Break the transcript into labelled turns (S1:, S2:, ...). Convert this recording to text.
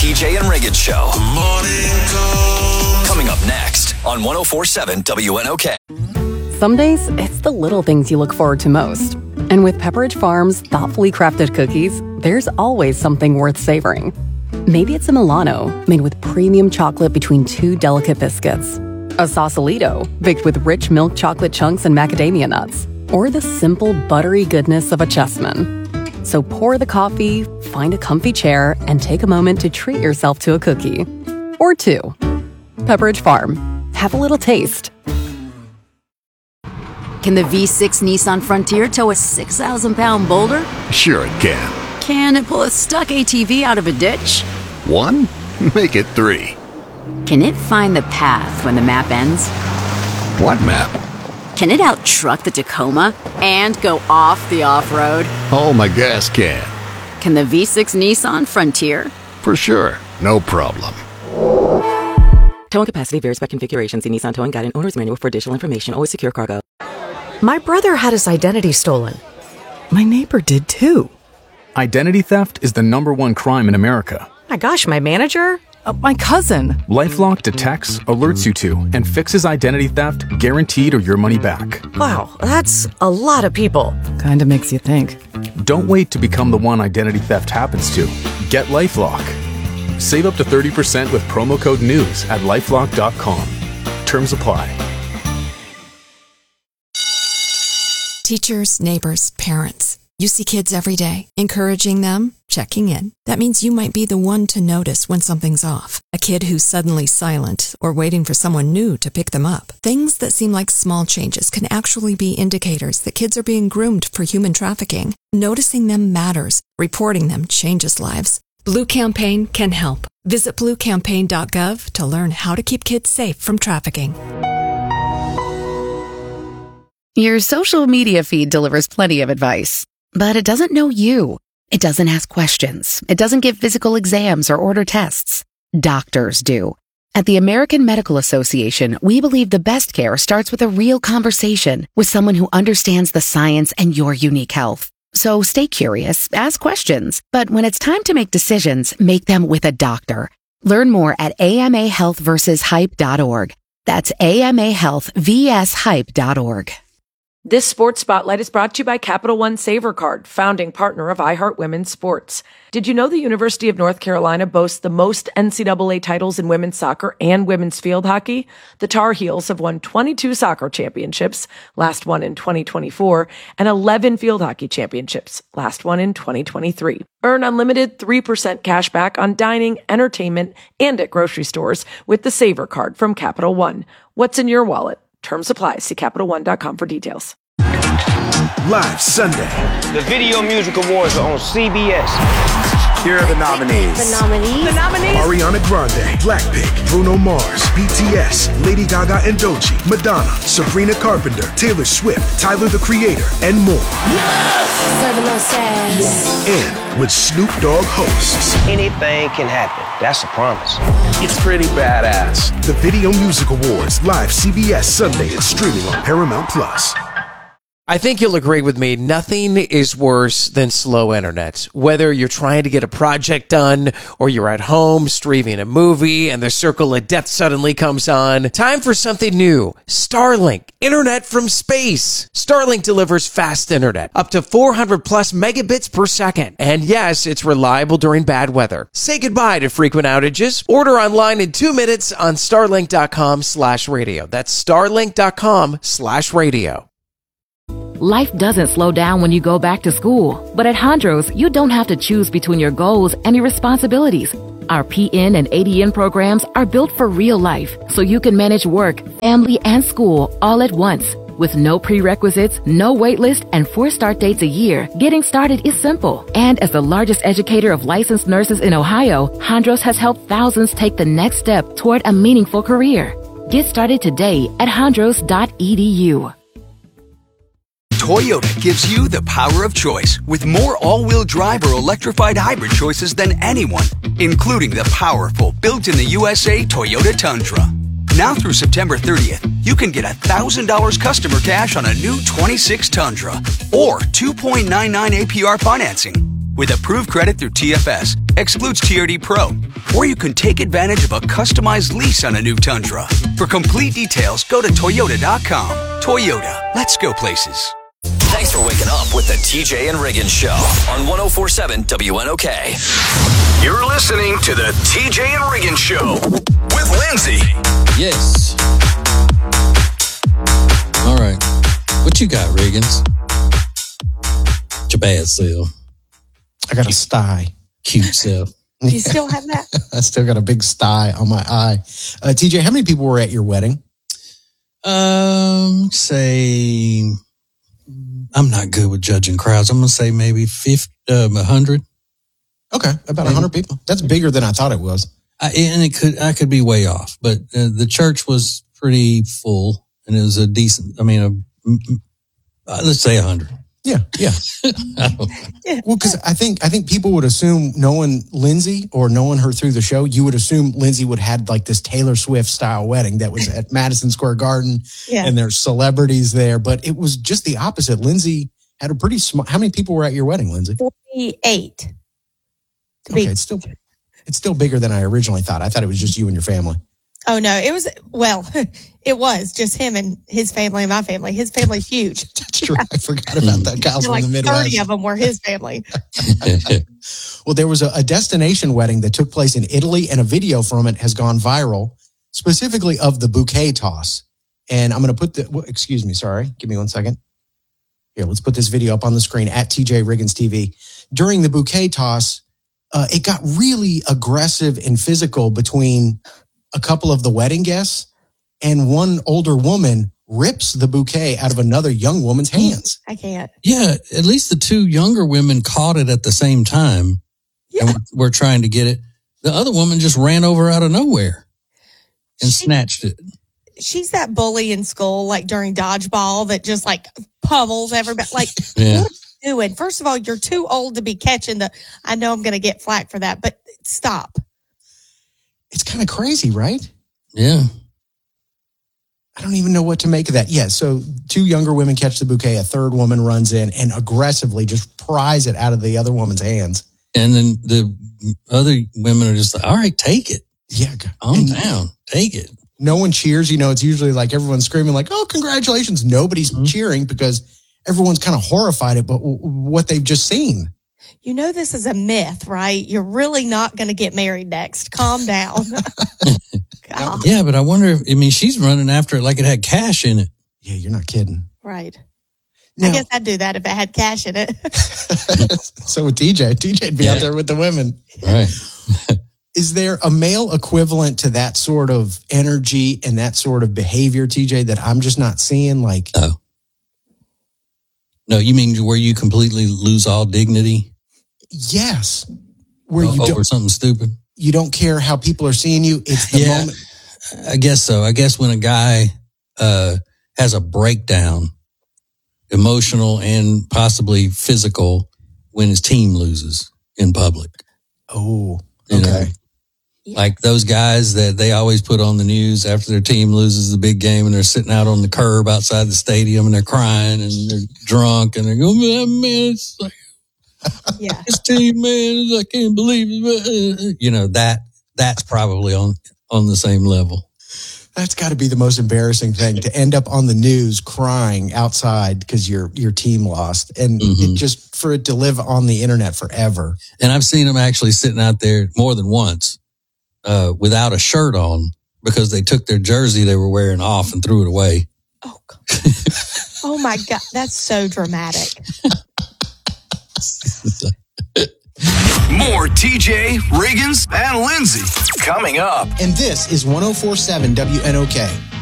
S1: TJ and Riggins Show.
S2: The morning call.
S1: Coming up next on 104.7 WNOK.
S3: Some days, it's the little things you look forward to most. And with Pepperidge Farm's thoughtfully crafted cookies, there's always something worth savoring. Maybe it's a Milano, made with premium chocolate between two delicate biscuits. A Sausalito, baked with rich milk chocolate chunks and macadamia nuts. Or the simple, buttery goodness of a Chessman. So pour the coffee, find a comfy chair, and take a moment to treat yourself to a cookie. Or two. Pepperidge Farm. Have a little taste.
S4: Can the V6 Nissan Frontier tow a 6,000-pound boulder?
S5: Sure it can.
S4: Can it pull a stuck ATV out of a ditch?
S5: 1? Make it 3.
S4: Can it find the path when the map ends?
S5: What map?
S4: Can it out-truck the Tacoma and go off the off-road?
S5: Oh, my gas can.
S4: Can the V6 Nissan Frontier?
S5: For sure. No problem.
S6: Towing capacity varies by configuration. See Nissan Towing Guide and Owner's Manual for additional information. Always secure cargo.
S7: My brother had his identity stolen. My neighbor did too.
S8: Identity theft is the #1 crime in America.
S7: My gosh, my manager?
S3: My cousin.
S8: LifeLock detects, alerts you to, and fixes identity theft guaranteed or your money back.
S7: Wow, that's a lot of people.
S3: Kinda makes you think.
S8: Don't wait to become the one identity theft happens to. Get LifeLock. Save up to 30% with promo code NEWS at lifelock.com. Terms apply.
S9: Teachers, neighbors, parents. You see kids every day, encouraging them, checking in. That means you might be the one to notice when something's off. A kid who's suddenly silent or waiting for someone new to pick them up. Things that seem like small changes can actually be indicators that kids are being groomed for human trafficking. Noticing them matters. Reporting them changes lives. Blue Campaign can help. Visit bluecampaign.gov to learn how to keep kids safe from trafficking.
S10: Your social media feed delivers plenty of advice, but it doesn't know you. It doesn't ask questions. It doesn't give physical exams or order tests. Doctors do. At the American Medical Association, we believe the best care starts with a real conversation with someone who understands the science and your unique health. So stay curious, ask questions, but when it's time to make decisions, make them with a doctor. Learn more at amahealthversushype.org. That's amahealthvshype.org.
S11: This Sports Spotlight is brought to you by Capital One Saver Card, founding partner of iHeart Women's Sports. Did you know the University of North Carolina boasts the most NCAA titles in women's soccer and women's field hockey? The Tar Heels have won 22 soccer championships, last one in 2024, and 11 field hockey championships, last one in 2023. Earn unlimited 3% cash back on dining, entertainment, and at grocery stores with the Saver Card from Capital One. What's in your wallet? Terms apply. See CapitalOne.com for details.
S12: Live Sunday.
S13: The Video Music Awards are on CBS.
S12: Here are the nominees. Ariana Grande, Blackpink, Bruno Mars, BTS, Lady Gaga and Doechii, Madonna, Sabrina Carpenter, Taylor Swift, Tyler the Creator, and more. And with Snoop Dogg hosts.
S13: Anything can happen. That's a promise.
S12: It's pretty badass. The Video Music Awards, live CBS Sunday and streaming on Paramount Plus.
S14: I think you'll agree with me, nothing is worse than slow internet. Whether you're trying to get a project done or you're at home streaming a movie and the circle of death suddenly comes on, time for something new. Starlink, internet from space. Starlink delivers fast internet, up to 400 plus megabits per second. And yes, it's reliable during bad weather. Say goodbye to frequent outages. Order online in 2 minutes on starlink.com/radio. That's starlink.com/radio.
S15: Life doesn't slow down when you go back to school. But at Hondros, you don't have to choose between your goals and your responsibilities. Our PN and ADN programs are built for real life, so you can manage work, family, and school all at once. With no prerequisites, no wait list, and 4 start dates a year, getting started is simple. And as the largest educator of licensed nurses in Ohio, Hondros has helped thousands take the next step toward a meaningful career. Get started today at hondros.edu.
S1: Toyota gives you the power of choice with more all-wheel drive or electrified hybrid choices than anyone, including the powerful built-in-the-USA Toyota Tundra. Now through September 30th, you can get $1,000 customer cash on a new 26 Tundra or 2.99 APR financing. with approved credit through TFS. Excludes TRD Pro. Or you can take advantage of a customized lease on a new Tundra. For complete details, go to Toyota.com. Toyota, let's go places.
S16: Thanks for waking up with the TJ and Riggins Show on 104.7 WNOK.
S12: You're listening to the TJ and Riggins Show with Lindsay.
S17: Yes. All right. What you got, Riggins? Your bad self.
S18: I got a sty.
S17: Cute self.
S19: You still have that?
S18: I still got a big sty on my eye. TJ, how many people were at your wedding?
S17: Say, I'm not good with judging crowds. I'm going to say maybe 100.
S18: Okay, about 100 people. That's bigger than I thought it was.
S17: I could be way off, but the church was pretty full, and it was a decent. I mean, let's say 100.
S18: Yeah. Well, because I think people would assume, knowing Lindsay or knowing her through the show, you would assume Lindsay would have like this Taylor Swift style wedding that was at Madison Square Garden, and there's celebrities there. But it was just the opposite. Lindsay had a pretty small. How many people were at your wedding, Lindsay?
S19: 48.
S18: Okay, it's still bigger than I originally thought. I thought it was just you and your family.
S19: Oh, no, it was just him and his family and my family. His family's huge.
S18: That's true. I forgot about that. Kyle's from the Midwest.
S19: 30 of them were his family.
S18: Well, there was a destination wedding that took place in Italy, and a video from it has gone viral, specifically of the bouquet toss. And I'm going to put excuse me, sorry. Give me 1 second. Here, let's put this video up on the screen at TJ Riggins TV. During the bouquet toss, it got really aggressive and physical between a couple of the wedding guests, and one older woman rips the bouquet out of another young woman's hands.
S19: I can't.
S17: Yeah, at least the two younger women caught it at the same time. Yeah. And we're trying to get it. The other woman just ran over out of nowhere and snatched it.
S19: She's that bully in school, like during dodgeball, that just like pummels everybody. Like,
S17: yeah.
S19: What are you doing? First of all, you're too old to be catching I know I'm going to get flack for that, but stop.
S18: It's kind of crazy, right?
S17: Yeah.
S18: I don't even know what to make of that. Yeah, so two younger women catch the bouquet. A third woman runs in and aggressively just pries it out of the other woman's hands.
S17: And then the other women are just like, all right, take it.
S18: Yeah.
S17: Calm down. Take it.
S18: No one cheers. It's usually like everyone's screaming like, oh, congratulations. Nobody's cheering because everyone's kind of horrified at what they've just seen.
S19: You know this is a myth, right? You're really not going to get married next. Calm down.
S17: Yeah, but I wonder she's running after it like it had cash in it.
S18: Yeah, you're not kidding.
S19: Right.
S18: Now,
S19: I guess I'd do that if it had cash in it.
S18: So with TJ'd be out there with the women.
S17: Right.
S18: Is there a male equivalent to that sort of energy and that sort of behavior, TJ, that I'm just not seeing? Like,
S17: No, you mean where you completely lose all dignity?
S18: Yes. Where you
S17: over something stupid.
S18: You don't care how people are seeing you. It's the moment.
S17: I guess so. I guess when a guy has a breakdown, emotional and possibly physical, when his team loses in public.
S18: Oh, okay.
S17: Like those guys that they always put on the news after their team loses the big game, and they're sitting out on the curb outside the stadium and they're crying and they're drunk and they're going, man, it's like, this team, man, I can't believe it. That's probably on the same level.
S18: That's got to be the most embarrassing thing, to end up on the news crying outside because your team lost, and just for it to live on the internet forever.
S17: And I've seen them actually sitting out there more than once without a shirt on because they took their jersey they were wearing off and threw it away.
S19: Oh, God. Oh my God, that's so dramatic.
S12: More TJ, Riggins, and Lindsay coming up.
S18: And this is 104.7 WNOK.